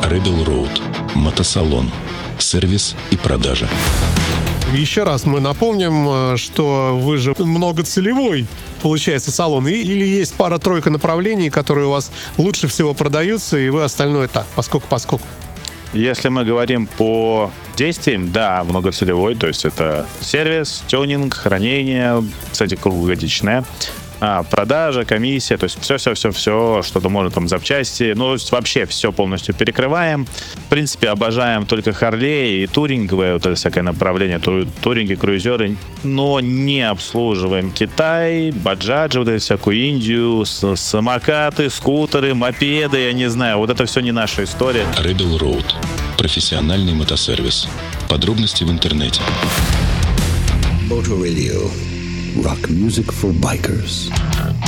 Rebel Road. Мотосалон. Сервис и продажа. Еще раз мы напомним, что вы же многоцелевой, получается, салон. Или есть пара-тройка направлений, которые у вас лучше всего продаются, и вы остальное так, поскольку. Если мы говорим по действиям, да, многоцелевой, то есть это сервис, тюнинг, хранение, кстати, круглогодичное, продажа, комиссия, то есть все, что-то можно там запчасти, ну, то есть вообще все полностью перекрываем. В принципе, обожаем только Харлей и туринговое, вот это всякое направление, туринги, круизеры, но не обслуживаем Китай, баджаджи, вот эту всякую Индию, самокаты, скутеры, мопеды, я не знаю, вот это все не наша история. Rebel Road. Профессиональный мотосервис. Подробности в интернете. Motor Radio. Rock music for bikers.